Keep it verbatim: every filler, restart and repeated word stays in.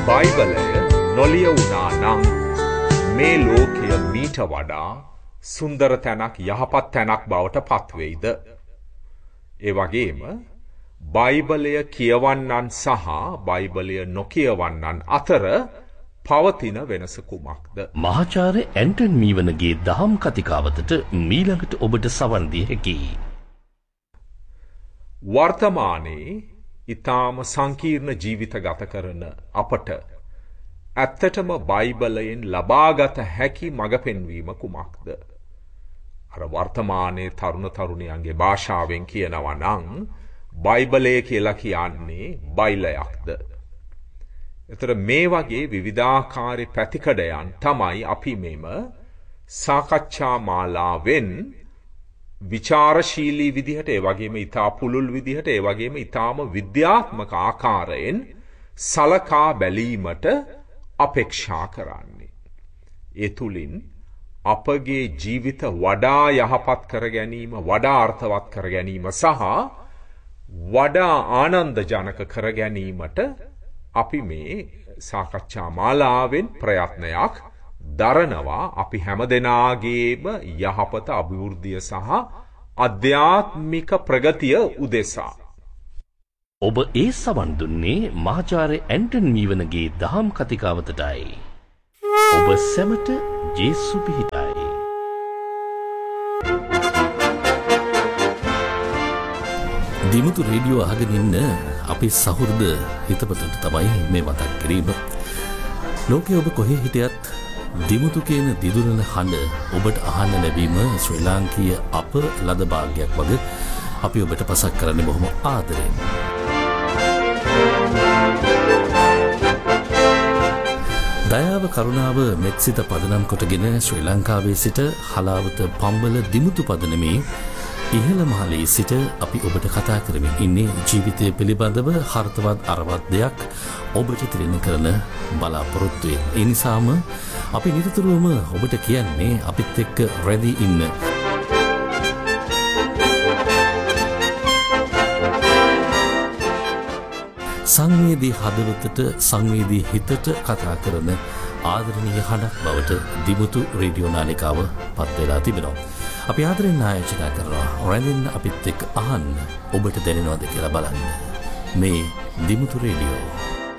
බයිබලය නොලියවුණා නම් මේ ලෝකය මීට වඩා සුන්දර තැනක් යහපත් තැනක් බවට පත්වෙයිද? ඒ වගේම බයිබලය කියවන්නන් සහ බයිබලය නොකියවන්නන් අතර පවතින වෙනස කුමක්ද? මහාචාර්ය ඇන්ටන් මීවනගේ දහම් කතිකාවතට මීළඟට ඔබට සවන් දිය හැකියි. වර්තමානයේ ඊටාම සංකීර්ණ ජීවිත ගත කරන අපට ඇත්තටම බයිබලයෙන් ලබාගත හැකි මඟ පෙන්වීම කුමක්ද? අර වර්තමානයේ තරුණ තරුණියන්ගේ භාෂාවෙන් කියනවා නම් බයිබලය කියලා කියන්නේ බයිලයක්ද? එතකොට මේ වගේ විවිධාකාරී පැතිකඩයන් තමයි අපි මෙම සාකච්ඡා මාලාවෙන් විචාරශීලී විදිහට, ඒ වගේම ඊටා පුළුල් විදිහට, ඒ වගේම ඊටාම විද්‍යාත්මක ආකාරයෙන් සලකා බැලීමට අපේක්ෂා කරන්නේ. ඒ තුලින් අපගේ ජීවිත වඩා යහපත් කර ගැනීම, වඩා අර්ථවත් කර ගැනීම සහ වඩා ආනන්දජනක කර ගැනීමට අපි මේ සාකච්ඡා මාලාවෙන් ප්‍රයත්නයක් දරනවා. අපි හැමදෙනාගේම යහපත, අභිවෘද්ධිය සහ අධ්‍යාත්මික ප්‍රගතිය උදෙසා. ඔබ ඒ සවන් දුන්නේ මහාචාර්ය ඇන්ටන් මීවනගේ දහම් කතිකාවතටයි. ඔබ සැමට ජේසු පිහිටයි. දිමුතු රේඩියෝ අහගෙන ඉන්න අපි සහෘද හිතපතට තමයි මේ මතක් කිරීම. ලෝකයේ ඔබ කොහේ හිටියත් දිමුතු කියන දිදුලන හඬ ඔබට අහන්න ලැබීම ශ්‍රී ලාංකීය අප ලද භාග්යක් වගේ අපි ඔබට පසක් කරන්නේ බොහොම ආදරෙන්. දයාව කරුණාව මෙත්සිත පදනම් කොටගෙන ශ්‍රී ලංකාවේ සිට හලාවත පම්බල දිමුතු පදනමේ ඉහළ මහලේ සිට අපි ඔබට කතා කරමින් ඉන්නේ ජීවිතය පිළිබඳව හර්ථවත් අරවත් දෙයක් ඔබට තිරෙන කරන බලාපොරොත්තුවෙන්. ඒ නිසාම අපි නිරතුරුවම ඔබට කියන්නේ අපිත් එක්ක රැඳී ඉන්න. සංවේදී හදවතට, සංවේදී හිතට කතා කරන ආදරණීය හඬක් බවට දිමුතු රේඩියෝ නාලිකාව පත් වෙලා තිබෙනවා. අපි ආදරෙන් ආයෝජනය කරනවා රැඳෙන්න, අපිත් එක්ක අහන්න, ඔබට දැනෙනවද කියලා බලන්න. මේ දිමුතු රේඩියෝ.